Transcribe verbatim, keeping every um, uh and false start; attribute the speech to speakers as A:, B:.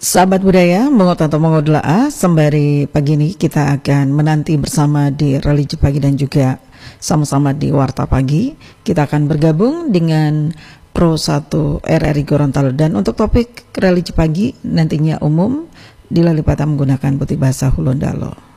A: Sahabat budaya, mengot atau mengodla'a, sembari pagi ini kita akan menanti bersama di religi pagi dan juga sama-sama di warta pagi. Kita akan bergabung dengan Pro satu R R I Gorontalo, dan untuk topik religi pagi nantinya umum dilalui menggunakan putih bahasa Hulondalo.